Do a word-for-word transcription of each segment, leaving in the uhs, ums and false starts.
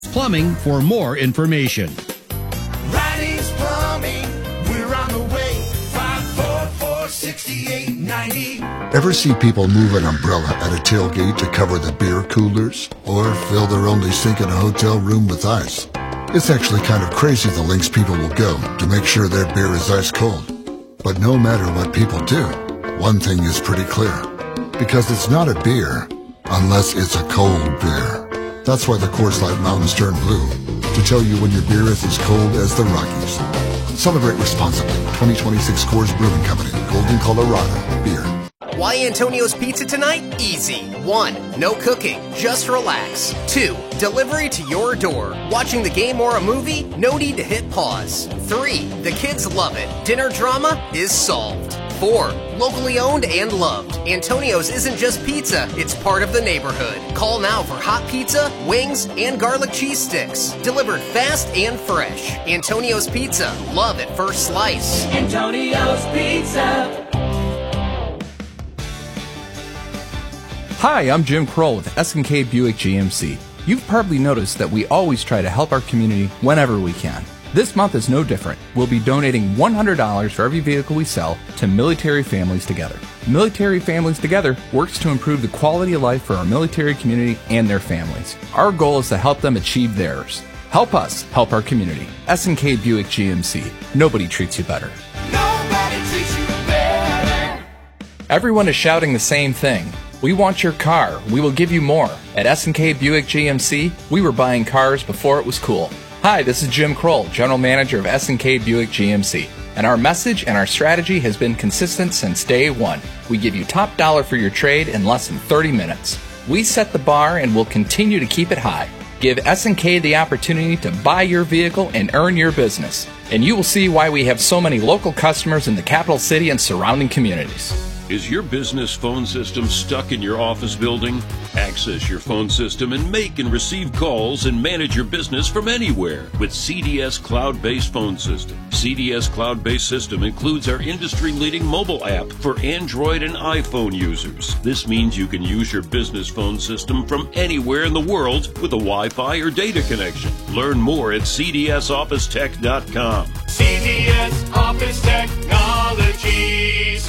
Plumbing for more information. Riley's Plumbing, we're on the way. five four four, six eight nine zero. Ever see people move an umbrella at a tailgate to cover the beer coolers? Or fill their only sink in a hotel room with ice? It's actually kind of crazy the lengths people will go to make sure their beer is ice cold. But no matter what people do, one thing is pretty clear. Because it's not a beer unless it's a cold beer. That's why the Coors Light Mountains turn blue, to tell you when your beer is as cold as the Rockies. Celebrate responsibly. twenty twenty-six Coors Brewing Company, Golden, Colorado. Beer. Why Antonio's Pizza tonight? Easy. One, no cooking, just relax. Two, delivery to your door. Watching the game or a movie? No need to hit pause. Three, the kids love it. Dinner drama is solved. Four, locally owned and loved. Antonio's isn't just pizza, it's part of the neighborhood. Call now for hot pizza, wings, and garlic cheese sticks. Delivered fast and fresh. Antonio's Pizza, love at first slice. Antonio's Pizza. Hi, I'm Jim Kroll with S and K Buick G M C. You've probably noticed that we always try to help our community whenever we can. This month is no different. We'll be donating one hundred dollars for every vehicle we sell to Military Families Together. Military Families Together works to improve the quality of life for our military community and their families. Our goal is to help them achieve theirs. Help us help our community. S and K Buick G M C. Nobody treats you better. Nobody treats you better. Everyone is shouting the same thing. We want your car. We will give you more. At S and K Buick G M C, we were buying cars before it was cool. Hi, this is Jim Kroll, General Manager of S and K Buick G M C. And our message and our strategy has been consistent since day one. We give you top dollar for your trade in less than thirty minutes. We set the bar and will continue to keep it high. Give S and K the opportunity to buy your vehicle and earn your business. And you will see why we have so many local customers in the capital city and surrounding communities. Is your business phone system stuck in your office building? Access your phone system and make and receive calls and manage your business from anywhere with C D S Cloud-Based Phone System. C D S Cloud-Based System includes our industry-leading mobile app for Android and iPhone users. This means you can use your business phone system from anywhere in the world with a Wi-Fi or data connection. Learn more at C D S office tech dot com. C D S Office Technologies.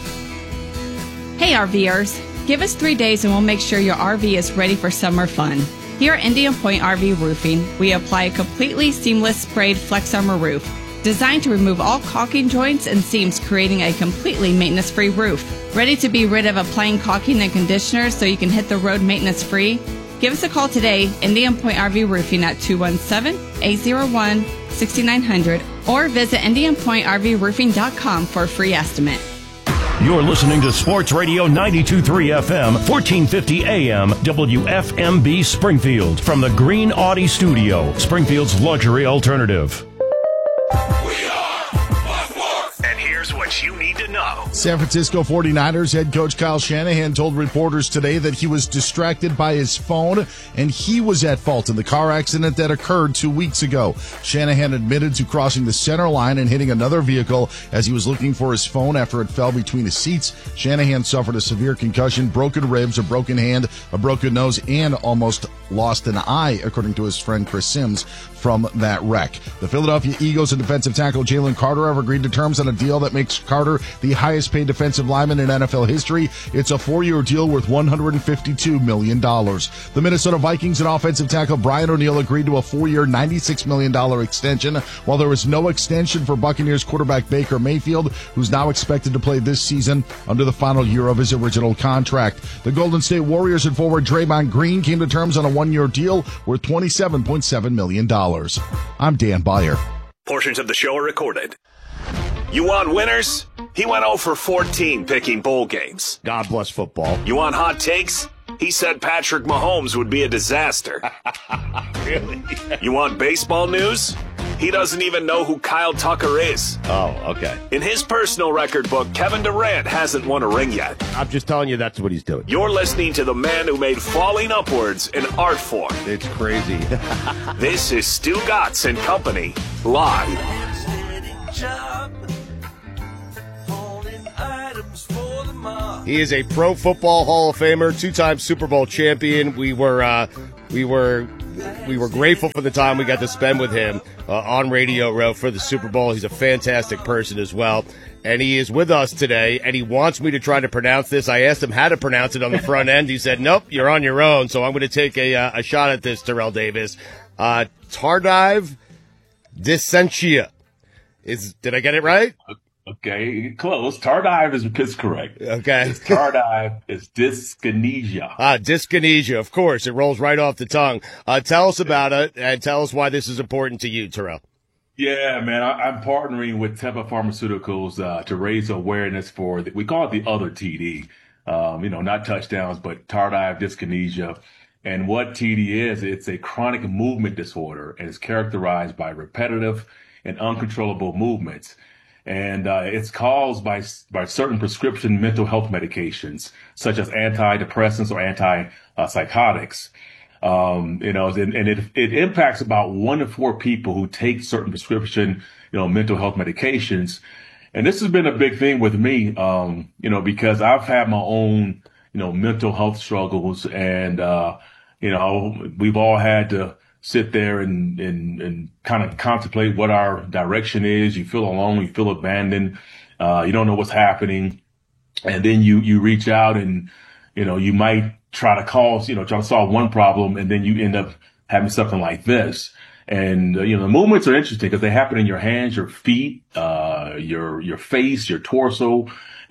Hey RVers, give us three days and we'll make sure your R V is ready for summer fun. Here at Indian Point R V Roofing, we apply a completely seamless sprayed Flex Armor roof, designed to remove all caulking joints and seams, creating a completely maintenance-free roof. Ready to be rid of applying caulking and conditioner so you can hit the road maintenance-free? Give us a call today, Indian Point R V Roofing at two one seven, eight zero one, six nine zero zero, or visit indian point r v roofing dot com for a free estimate. You're listening to Sports Radio ninety-two point three F M, fourteen fifty A M, W F M B Springfield. From the Green Audi Studio, Springfield's luxury alternative. We are Buckworth. And here's what you need to know. San Francisco forty-niners head coach Kyle Shanahan told reporters today that he was distracted by his phone and he was at fault in the car accident that occurred two weeks ago. Shanahan admitted to crossing the center line and hitting another vehicle as he was looking for his phone after it fell between his seats. Shanahan suffered a severe concussion, broken ribs, a broken hand, a broken nose, and almost lost an eye, according to his friend Chris Sims, from that wreck. The Philadelphia Eagles and defensive tackle Jalen Carter have agreed to terms on a deal that makes Carter the highest paid defensive lineman in N F L history. It's a four-year deal worth one hundred fifty-two million dollars. The Minnesota Vikings and offensive tackle Brian O'Neill agreed to a four-year ninety-six million dollars extension, while there was no extension for Buccaneers quarterback Baker Mayfield, who's now expected to play this season under the final year of his original contract. The Golden State Warriors and forward Draymond Green came to terms on a one-year deal worth twenty-seven point seven million dollars. I'm Dan Byer. Portions of the show are recorded. You want winners? He went oh for fourteen picking bowl games. God bless football. You want hot takes? He said Patrick Mahomes would be a disaster. Really? You want baseball news? He doesn't even know who Kyle Tucker is. Oh, okay. In his personal record book, Kevin Durant hasn't won a ring yet. I'm just telling you that's what he's doing. You're listening to the man who made falling upwards an art form. It's crazy. This is Stu Gatz and Company, live. He is a Pro Football Hall of Famer, two-time Super Bowl champion. We were uh, we were we were grateful for the time we got to spend with him uh, on Radio Row for the Super Bowl. He's a fantastic person as well. And he is with us today, and he wants me to try to pronounce this. I asked him how to pronounce it on the front end. He said, nope, you're on your own. So I'm going to take a, uh, a shot at this, Terrell Davis. Uh, Tardive Dyskinesia. Is, did I get it right? Okay, close. Tardive is, is correct. Okay. It's Tardive is dyskinesia. Ah, dyskinesia, of course. It rolls right off the tongue. Uh, tell us about it, and tell us why this is important to you, Terrell. Yeah, man, I, I'm partnering with Teva Pharmaceuticals uh, to raise awareness for, the, we call it the other T D, um, you know, not touchdowns, but tardive dyskinesia. And what T D is, it's a chronic movement disorder, and it's characterized by repetitive and uncontrollable movements. And uh, it's caused by by certain prescription mental health medications, such as antidepressants or antipsychotics. Um, you know, and, and it, it impacts about one to four people who take certain prescription, you know, mental health medications. And this has been a big thing with me, um, you know, because I've had my own, you know, mental health struggles, and, uh, you know, we've all had to sit there and, and, and kind of contemplate what our direction is. You feel alone, you feel abandoned, uh, you don't know what's happening. And then you, you reach out and, you know, you might try to cause, you know, try to solve one problem, and then you end up having something like this. And, uh, you know, the movements are interesting because they happen in your hands, your feet, uh, your, your face, your torso.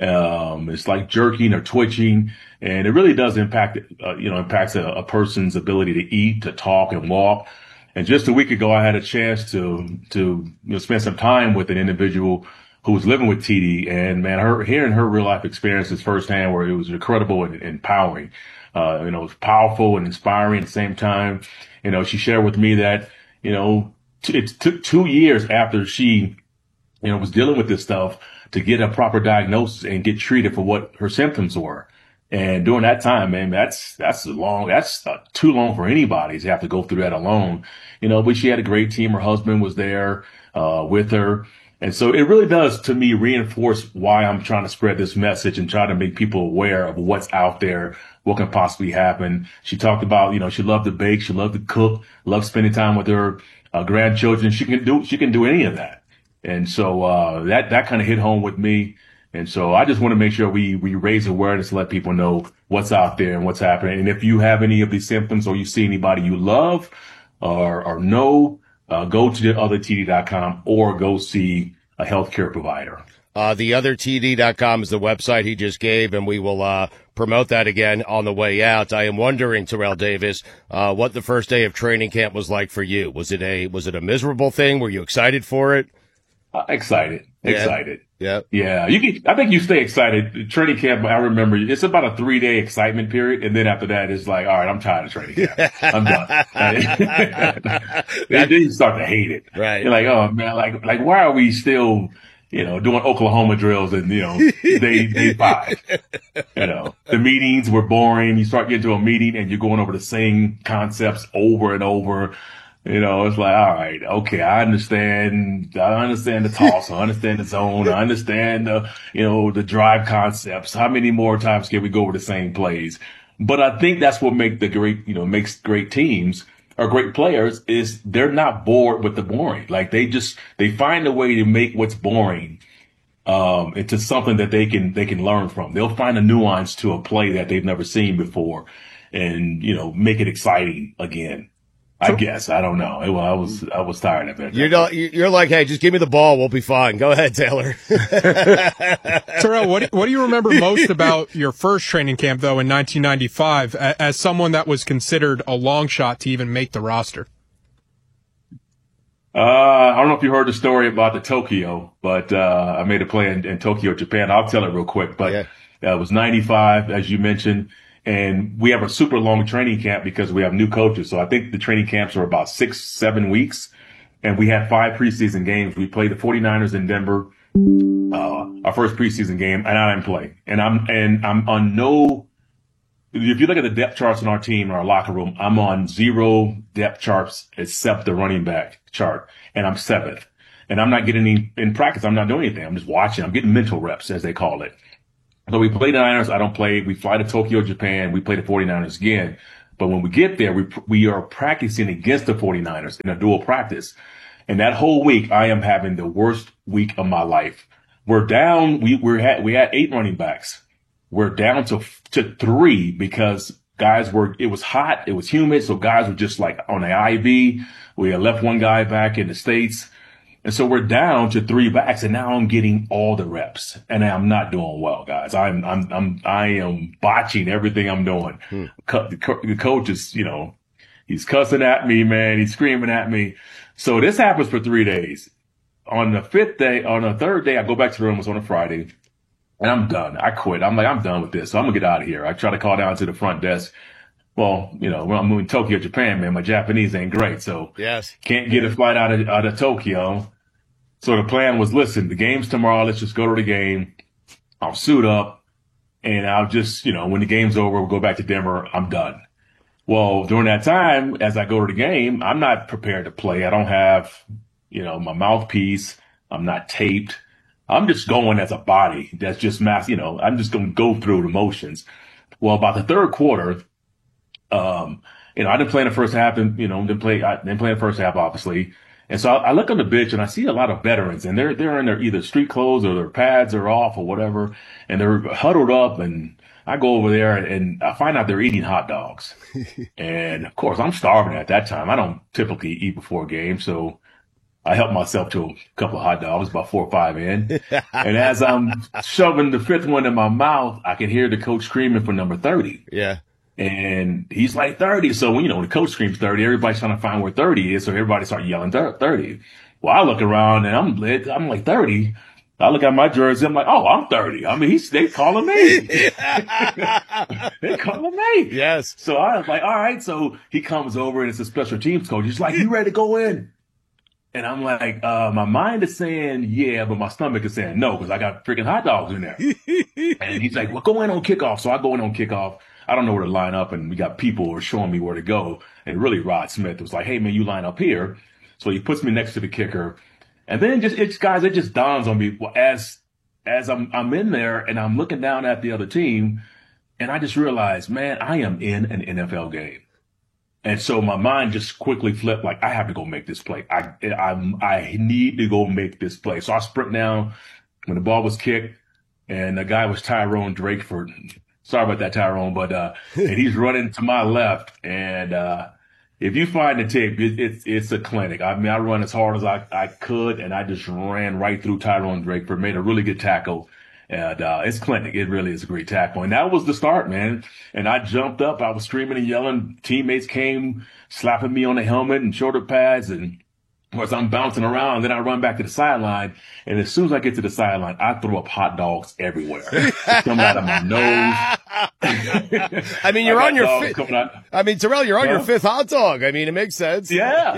Um, it's like jerking or twitching, and it really does impact, uh, you know, impacts a, a person's ability to eat, to talk, and walk. And just a week ago, I had a chance to, to, you know, spend some time with an individual who was living with T D, and man, her, hearing her real life experiences firsthand, where it was incredible and, and empowering. Uh, you know, it was powerful and inspiring at the same time. You know, she shared with me that, you know, t- it took two years after she, you know, was dealing with this stuff to get a proper diagnosis and get treated for what her symptoms were. And during that time, man, that's, that's long, that's uh, too long for anybody to have to go through that alone. You know, but she had a great team. Her husband was there, uh, with her. And so it really does, to me, reinforce why I'm trying to spread this message and try to make people aware of what's out there, what can possibly happen. She talked about, you know, she loved to bake, she loved to cook, loved spending time with her uh, grandchildren. She can do, she can do any of that. And so, uh, that, that kind of hit home with me. And so I just want to make sure we, we raise awareness, let people know what's out there and what's happening. And if you have any of these symptoms, or you see anybody you love or, or know, uh, go to the other T D dot com or go see a healthcare provider. Uh, the other T D dot com is the website he just gave, and we will, uh, promote that again on the way out. I am wondering, Terrell Davis, uh, what the first day of training camp was like for you. Was it a, was it a miserable thing? Were you excited for it? Uh, excited, yeah. excited. Yeah. Yeah. You can, I think you stay excited. Training camp, I remember it's about a three day excitement period. And then after that, it's like, all right, I'm tired of training camp. I'm done. Then you start to hate it. Right. You're like, oh man, like, like, why are we still, you know, doing Oklahoma drills and, you know, day, day five? You know, the meetings were boring. You start getting to a meeting and you're going over the same concepts over and over. You know, it's like, all right, okay, I understand, I understand the toss, I understand the zone, I understand the, you know, the drive concepts. How many more times can we go over the same plays? But I think that's what make the great, you know, makes great teams or great players is they're not bored with the boring. Like they just, they find a way to make what's boring, um, into something that they can, they can learn from. They'll find a nuance to a play that they've never seen before and, you know, make it exciting again. I guess. I don't know. Well, I was, I was tired of it. You're not, you're like, hey, just give me the ball. We'll be fine. Go ahead, Taylor. Terrell, what, what do you remember most about your first training camp, though, in nineteen ninety-five, as someone that was considered a long shot to even make the roster? Uh, I don't know if you heard the story about the Tokyo, but, uh, I made a play in, in Tokyo, Japan. I'll tell it real quick, but yeah. uh, it was ninety-five, as you mentioned. And we have a super long training camp because we have new coaches. So I think the training camps are about six, seven weeks. And we had five preseason games. We played the forty-niners in Denver, uh, our first preseason game, and I didn't play. And I'm, and I'm on no, if you look at the depth charts in our team, in our locker room, I'm on zero depth charts except the running back chart. And I'm seventh. And I'm not getting any, in practice, I'm not doing anything. I'm just watching. I'm getting mental reps, as they call it. So we play the Niners. I don't play. We fly to Tokyo, Japan. We play the forty-niners again. But when we get there, we we are practicing against the 49ers in a dual practice. And that whole week, I am having the worst week of my life. We're down. We we're had we had eight running backs. We're down to to three because guys were. It was hot. It was humid, so guys were just like on the I V. We had left one guy back in the States, and so we're down to three backs. And now I'm getting all the reps, and I'm not doing well, guys. I'm I'm I'm I am botching everything I'm doing. Hmm. The, co- the coach is, you know, he's cussing at me, man. He's screaming at me. So this happens for three days. On the fifth day, on the third day, I go back to the room. It was on a Friday, and I'm done. I quit. I'm like, I'm done with this. So I'm gonna get out of here. I try to call down to the front desk. Well, you know, when I'm moving to Tokyo, Japan, man, my Japanese ain't great, so yes, can't get a flight out of out of Tokyo. So the plan was, listen, the game's tomorrow. Let's just go to the game. I'll suit up, and I'll just, you know, when the game's over, we'll go back to Denver. I'm done. Well, during that time, as I go to the game, I'm not prepared to play. I don't have, you know, my mouthpiece. I'm not taped. I'm just going as a body. That's just mass, you know, I'm just going to go through the motions. Well, about the third quarter, um, you know, I didn't play in the first half and, you know, didn't play, I didn't play in the first half, obviously. And so I, I look on the bench and I see a lot of veterans, and they're, they're in their either street clothes or their pads are off or whatever. And they're huddled up, and I go over there and I find out they're eating hot dogs. And of course I'm starving at that time. I don't typically eat before a game. So I help myself to a couple of hot dogs, about four or five in. And as I'm shoving the fifth one in my mouth, I can hear the coach screaming for number thirty. Yeah. And he's like thirty. So, you know, when the coach screams thirty, everybody's trying to find where thirty is. So everybody starts yelling thirty. Well, I look around and I'm lit. I'm like thirty. I look at my jersey. I'm like, oh, I'm thirty. I mean, he's, they calling me. They calling me. Yes. So I was like, all right. So he comes over and it's a special teams coach. He's like, you ready to go in? And I'm like, uh, my mind is saying, yeah, but my stomach is saying no, because I got freaking hot dogs in there. And he's like, well, go in on kickoff. So I go in on kickoff. I don't know where to line up, and we got people who are showing me where to go. And really, Rod Smith was like, hey, man, you line up here. So he puts me next to the kicker. And then just, it's guys, it just dawns on me well, as, as I'm, I'm in there and I'm looking down at the other team, and I just realized, man, I am in an N F L game. And so my mind just quickly flipped, like, I have to go make this play. I, I, I need to go make this play. So I sprint down when the ball was kicked, and the guy was Tyrone Drakeford. Sorry about that, Tyrone, but, uh, and he's running to my left. And, uh, if you find the tape, it, it's, it's a clinic. I mean, I run as hard as I, I could, and I just ran right through Tyrone Drakeford, made a really good tackle. And, uh, it's clinic. It really is a great tackle. And that was the start, man. And I jumped up. I was screaming and yelling. Teammates came slapping me on the helmet and shoulder pads. And of course, I'm bouncing around. Then I run back to the sideline. And as soon as I get to the sideline, I throw up hot dogs everywhere. Come out of my nose. I mean, you're I on your fifth. I mean, Terrell, you're on huh? your fifth hot dog. I mean, it makes sense. Yeah,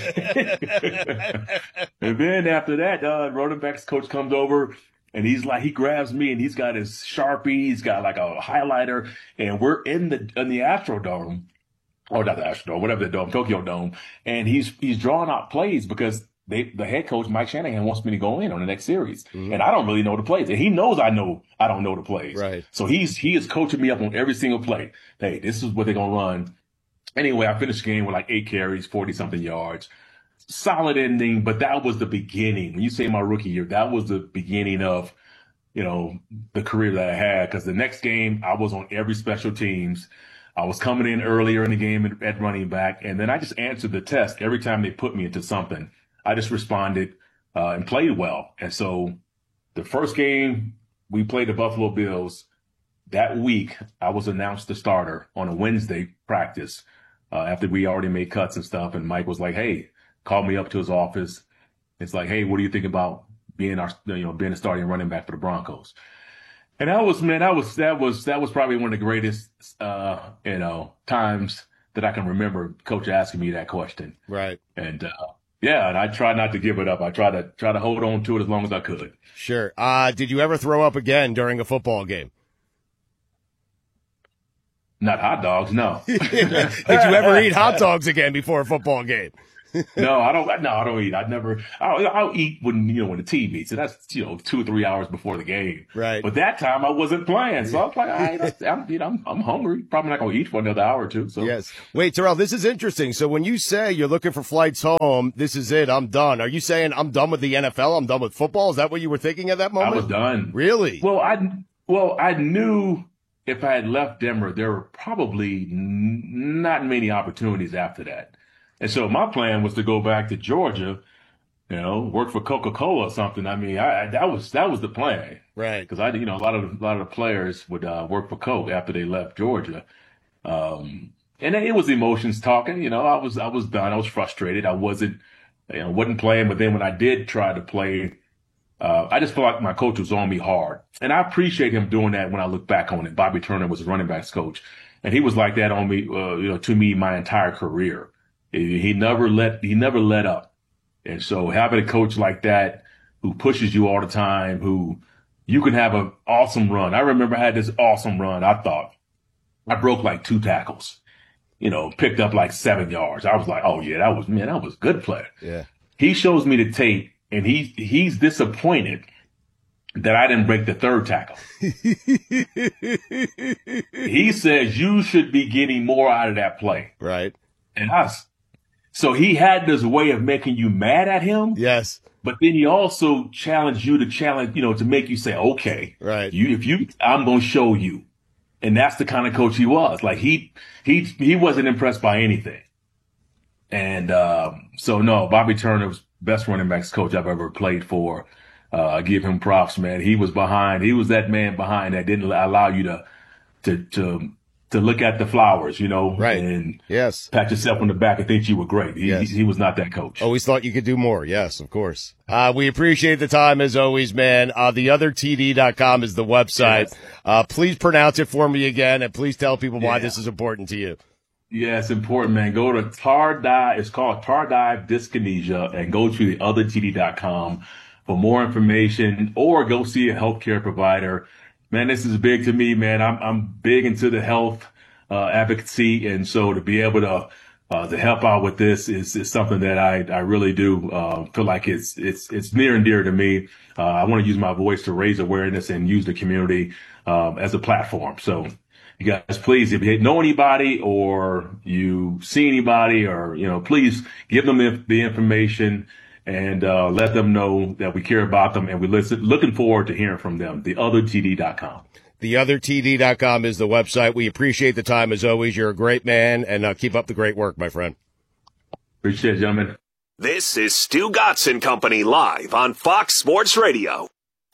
yeah. And then after that, uh, running backs coach comes over. And he's like, he grabs me and he's got his Sharpie. He's got like a highlighter, and we're in the, in the Astrodome, or not the Astrodome, whatever the dome, Tokyo Dome. And he's, he's drawing out plays because they, the head coach, Mike Shanahan, wants me to go in on the next series. Mm-hmm. And I don't really know the plays. And he knows I know, I don't know the plays. Right. So he's, he is coaching me up on every single play. Hey, this is what they're going to run. Anyway, I finished the game with like eight carries, forty something yards. Solid ending, but that was the beginning. When you say my rookie year, that was the beginning of, you know, the career that I had. Because the next game, I was on every special teams. I was coming in earlier in the game at running back, and then I just answered the test every time they put me into something. I just responded uh, and played well. And so the first game we played the Buffalo Bills, that week I was announced the starter on a Wednesday practice uh, after we already made cuts and stuff. And Mike was like, hey, called me up to his office. It's like, hey, what do you think about being our, you know, being a starting running back for the Broncos? And that was, man, that was, that was, that was probably one of the greatest, uh, you know, times that I can remember coach asking me that question. Right. And, uh, yeah, and I try not to give it up. I try to, try to hold on to it as long as I could. Sure. Uh, did you ever throw up again during a football game? Not hot dogs, no. Did you ever eat hot dogs again before a football game? No, I don't. No, I don't eat. I never. I'll, I'll eat when you know when the team eats, and that's you know two or three hours before the game. Right. But that time I wasn't playing, so I was like, all right, I'm, you know, I'm, I'm hungry. Probably not going to eat for another hour or two. So yes. Wait, Terrell, this is interesting. So when you say you're looking for flights home, this is it. I'm done. Are you saying I'm done with the N F L? I'm done with football? Is that what you were thinking at that moment? I was done. Really? Well, I well I knew if I had left Denver, there were probably n- not many opportunities after that. And so my plan was to go back to Georgia, you know, work for Coca-Cola or something. I mean, I, I that was that was the plan, right? Because I, you know, a lot of a lot of the players would uh, work for Coke after they left Georgia, um, and it was emotions talking. You know, I was I was done. I was frustrated. I wasn't, you know, wasn't playing. But then when I did try to play, uh, I just felt like my coach was on me hard, and I appreciate him doing that. When I look back on it, Bobby Turner was running backs coach, and he was like that on me, uh, you know, to me my entire career. He never let he never let up. And so having a coach like that who pushes you all the time, who you can have an awesome run. I remember I had this awesome run. I thought I broke like two tackles, you know, picked up like seven yards. I was like, oh yeah, that was, man, that was a good play. Yeah. He shows me the tape and he, he's disappointed that I didn't break the third tackle. He says you should be getting more out of that play. Right. And us. So he had this way of making you mad at him. Yes. But then he also challenged you to challenge, you know, to make you say, okay, right. You, if you, I'm going to show you. And that's the kind of coach he was. Like he, he, he wasn't impressed by anything. And, um, so no, Bobby Turner was best running backs coach I've ever played for. Uh, I give him props, man. He was behind, he was that man behind that didn't allow you to, to, to, to look at the flowers, you know, right. and yes. pat yourself on the back and think you were great. He, yes. he, he was not that coach. Always thought you could do more. Yes, of course. Uh, we appreciate the time as always, man. Uh, the other T D dot com is the website. Yes. Uh, please pronounce it for me again, and please tell people why yeah. this is important to you. Yeah, it's important, man. Go to Tardive. It's called Tardive Dyskinesia, and go to the other T D dot com for more information, or go see a healthcare provider. Man, this is big to me, man. I'm I'm big into the health uh, advocacy, and so to be able to uh, to help out with this is, is something that I I really do uh, feel like it's it's it's near and dear to me. Uh, I want to use my voice to raise awareness and use the community um, as a platform. So, you guys, please, if you know anybody or you see anybody, or you know, please give them the information. And uh, let them know that we care about them, and we listen. Looking forward to hearing from them. the other T D dot com. the other T D dot com is the website. We appreciate the time as always. You're a great man, and uh, keep up the great work, my friend. Appreciate it, gentlemen. This is Stu Gotts and Company live on Fox Sports Radio.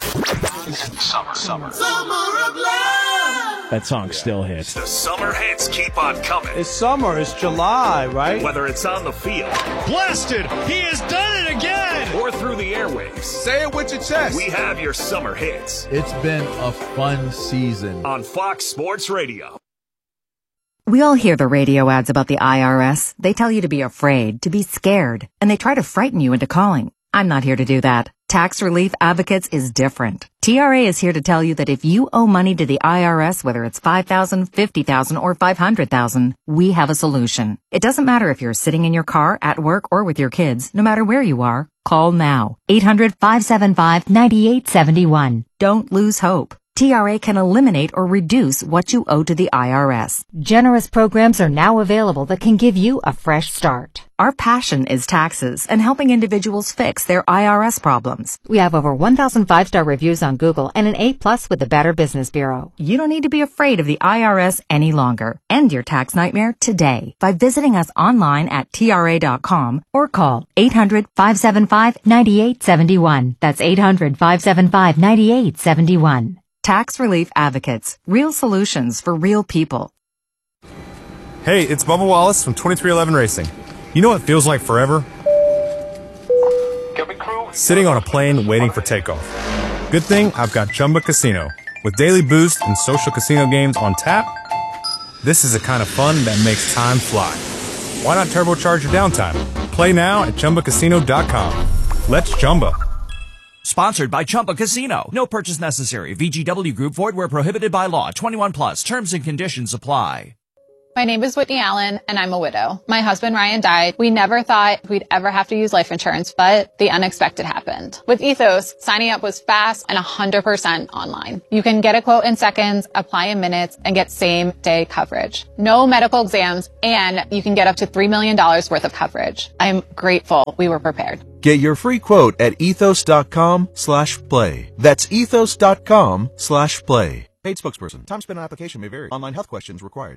Summer, summer, summer of love. That song still hits. The summer hits keep on coming. It's summer. It's July, right? Whether it's on the field. Blasted! He has done it again! Or through the airwaves. Say it with your chest. We have your summer hits. It's been a fun season. On Fox Sports Radio. We all hear the radio ads about the I R S. They tell you to be afraid, to be scared, and they try to frighten you into calling. I'm not here to do that. Tax Relief Advocates is different. T R A is here to tell you that if you owe money to the I R S, whether it's five thousand dollars, fifty thousand dollars, or five hundred thousand dollars, we have a solution. It doesn't matter if you're sitting in your car, at work, or with your kids. No matter where you are, call now. eight hundred, five seven five, nine eight seven one. Don't lose hope. T R A can eliminate or reduce what you owe to the I R S. Generous programs are now available that can give you a fresh start. Our passion is taxes and helping individuals fix their I R S problems. We have over one thousand five-star reviews on Google and an A plus with the Better Business Bureau. You don't need to be afraid of the I R S any longer. End your tax nightmare today by visiting us online at T R A dot com or call eight hundred, five seven five, nine eight seven one. That's eight hundred, five seven five, nine eight seven one. Tax Relief Advocates. Real solutions for real people. Hey, it's Bubba Wallace from twenty-three eleven Racing. You know what feels like forever? Sitting on a plane waiting for takeoff. Good thing I've got Chumba Casino. With daily boost and social casino games on tap, this is the kind of fun that makes time fly. Why not turbocharge your downtime? Play now at Chumba Casino dot com. Let's Chumba. Sponsored by Chumba Casino. No purchase necessary. V G W Group. Void where prohibited by law. twenty-one plus. Terms and conditions apply. My name is Whitney Allen, and I'm a widow. My husband, Ryan, died. We never thought we'd ever have to use life insurance, but the unexpected happened. With Ethos, signing up was fast and one hundred percent online. You can get a quote in seconds, apply in minutes, and get same-day coverage. No medical exams, and you can get up to three million dollars worth of coverage. I'm grateful we were prepared. Get your free quote at ethos.com slash play. That's ethos.com slash play. Paid spokesperson. Time spent on application may vary. Online health questions required.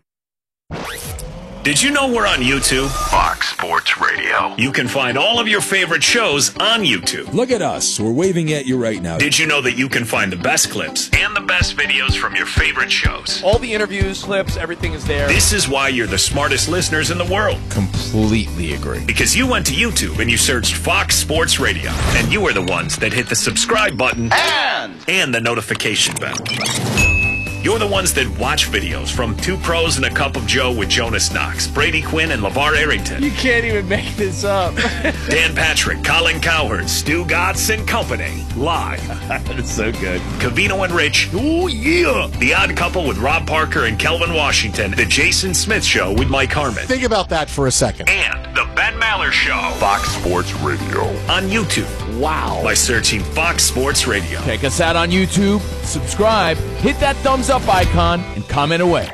Did you know we're on YouTube? Fox Sports Radio. You can find all of your favorite shows on YouTube. Look at us. We're waving at you right now. Did you know that you can find the best clips and the best videos from your favorite shows? All the interviews, clips, everything is there. This is why you're the smartest listeners in the world. Completely agree. Because you went to YouTube and you searched Fox Sports Radio. And you are the ones that hit the subscribe button and, and the notification bell. You're the ones that watch videos from Two Pros and a Cup of Joe with Jonas Knox, Brady Quinn, and LeVar Arrington. You can't even make this up. Dan Patrick, Colin Cowherd, Stu Gatz and Company. Live. That's so good. Cavino and Rich. Oh, yeah. The Odd Couple with Rob Parker and Kelvin Washington. The Jason Smith Show with Mike Harmon. Think about that for a second. And The Ben Maller Show. Fox Sports Radio. On YouTube. Wow. By searching Fox Sports Radio. Check us out on YouTube. Subscribe. Hit that thumbs up icon and comment away.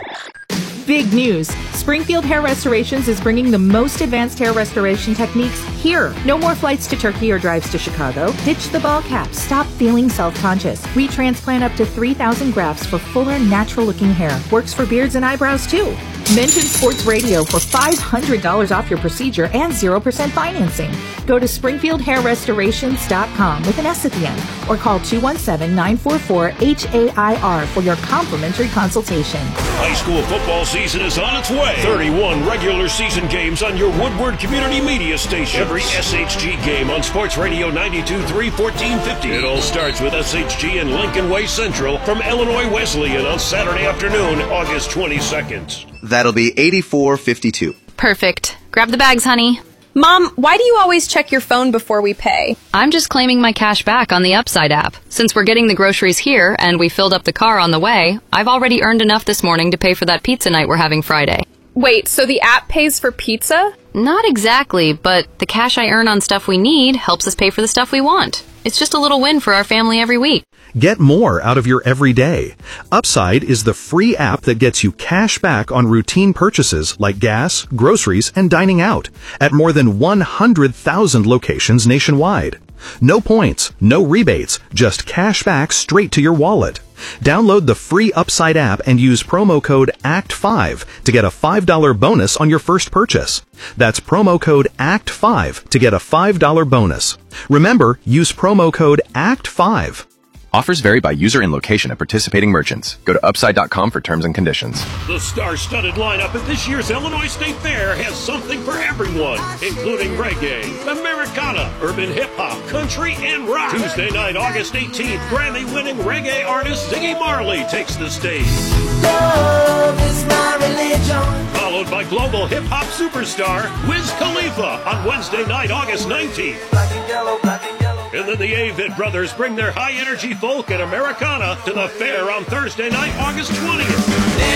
Big news. Springfield Hair Restorations is bringing the most advanced hair restoration techniques here. No more flights to Turkey or drives to Chicago. Ditch the ball cap. Stop feeling self-conscious. We transplant up to three thousand grafts for fuller, natural-looking hair. Works for beards and eyebrows, too. Mention Sports Radio for five hundred dollars off your procedure and zero percent financing. Go to springfield hair restorations dot com with an S at the end or call two one seven, nine four four, H A I R for your complimentary consultation. High school football season is on its way. thirty-one regular season games on your Woodward Community Media station. Every S H G game on Sports Radio ninety-two point three, fourteen fifty. It all starts with S H G and Lincoln Way Central from Illinois Wesleyan on Saturday afternoon, August twenty-second. That'll be eighty-four fifty-two. Perfect. Grab the bags, honey. Mom, why do you always check your phone before we pay? I'm just claiming my cash back on the Upside app. Since we're getting the groceries here and we filled up the car on the way, I've already earned enough this morning to pay for that pizza night we're having Friday. Wait, so the app pays for pizza? Not exactly, but the cash I earn on stuff we need helps us pay for the stuff we want. It's just a little win for our family every week. Get more out of your everyday. Upside is the free app that gets you cash back on routine purchases like gas, groceries, and dining out at more than one hundred thousand locations nationwide. No points, no rebates, just cash back straight to your wallet. Download the free Upside app and use promo code A C T five to get a five dollars bonus on your first purchase. That's promo code A C T five to get a five dollars bonus. Remember, use promo code A C T five. Offers vary by user and location at participating merchants. Go to upside dot com for terms and conditions. The star-studded lineup at this year's Illinois State Fair has something for everyone, including reggae, Americana, urban hip-hop, country, and rock. Tuesday night, August eighteenth, Grammy-winning reggae artist Ziggy Marley takes the stage. Love is my religion. Followed by global hip-hop superstar Wiz Khalifa on Wednesday night, August nineteenth. Black and yellow, black and yellow. And then the Avett Brothers bring their high-energy folk and Americana to the fair on Thursday night, August twentieth.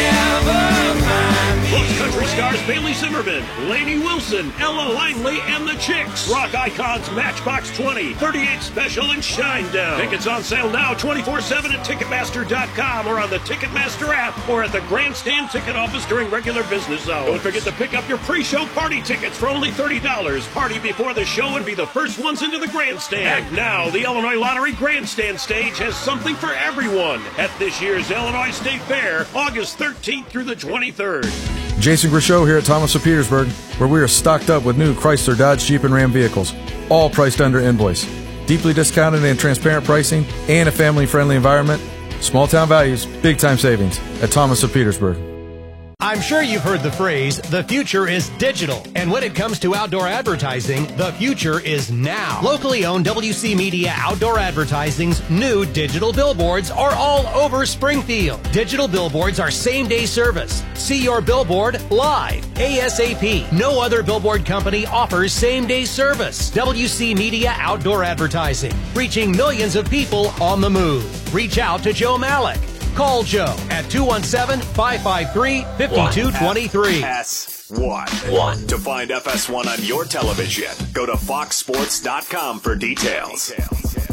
Never mind. Plus country stars Bailey Zimmerman, Lainey Wilson, Ella Langley, and the Chicks. Rock icons Matchbox twenty, thirty-eight Special, and Shinedown. Tickets on sale now twenty-four seven at Ticketmaster dot com or on the Ticketmaster app or at the Grandstand ticket office during regular business hours. Don't forget to pick up your pre-show party tickets for only thirty dollars. Party before the show and be the first ones into the Grandstand. And now, the Illinois Lottery Grandstand stage has something for everyone at this year's Illinois State Fair, August thirteenth through the twenty-third. Jason Grishow here at Thomas of Petersburg, where we are stocked up with new Chrysler, Dodge, Jeep, and Ram vehicles, all priced under invoice. Deeply discounted and transparent pricing, and a family-friendly environment. Small town values, big time savings at Thomas of Petersburg. I'm sure you've heard the phrase, the future is digital. And when it comes to outdoor advertising, the future is now. Locally owned W C Media Outdoor Advertising's new digital billboards are all over Springfield. Digital billboards are same-day service. See your billboard live, ASAP. No other billboard company offers same-day service. W C Media Outdoor Advertising, reaching millions of people on the move. Reach out to Joe Malik. Call Joe at two one seven, five five three, five two two three. F S one. One. To find F S one on your television, go to fox sports dot com for details.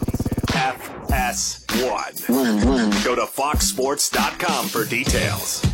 F S one. One, one. Go to fox sports dot com for details.